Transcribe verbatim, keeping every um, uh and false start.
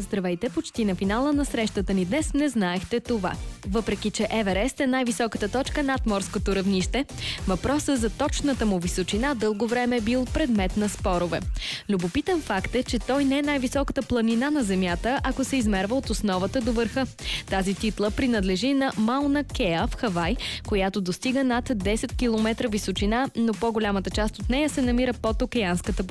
Здравейте, почти на финала на срещата ни днес не знаехте това. Въпреки че Еверест е най-високата точка над морското равнище, въпросът за точната му височина дълго време е бил предмет на спорове. Любопитен факт е, че той не е най-високата планина на Земята, ако се измерва от основата до върха. Тази титла принадлежи на Мауна Кеа в Хавай, която достига над десет километра височина, но по-голямата част от нея се намира под океанската